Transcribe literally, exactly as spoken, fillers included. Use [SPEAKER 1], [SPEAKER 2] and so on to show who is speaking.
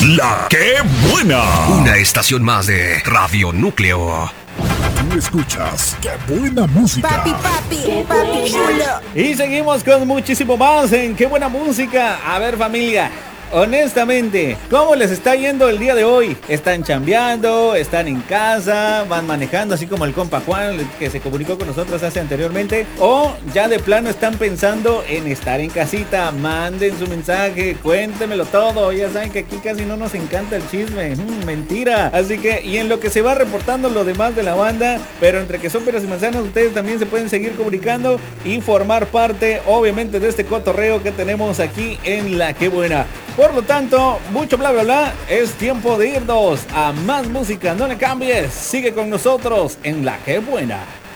[SPEAKER 1] La que buena.
[SPEAKER 2] Una estación más de Radio Núcleo.
[SPEAKER 1] Tú escuchas Qué buena música.
[SPEAKER 3] Papi, papi, papi chulo.
[SPEAKER 4] Y seguimos con muchísimo más en Qué buena música. A ver, familia, honestamente, ¿cómo les está yendo el día de hoy? ¿Están chambeando? ¿Están en casa? ¿Van manejando así como el compa Juan que se comunicó con nosotros hace anteriormente? ¿O ya de plano están pensando en estar en casita? Manden su mensaje, cuéntemelo todo. Ya saben que aquí casi no nos encanta el chisme. Mm, mentira. Así que, y en lo que se va reportando lo demás de la banda, pero entre que son peras y manzanas, ustedes también se pueden seguir comunicando y formar parte, obviamente, de este cotorreo que tenemos aquí en La Que Buena. Por lo tanto, mucho bla bla bla, es tiempo de irnos a más música. No le cambies, sigue con nosotros en La Que Buena.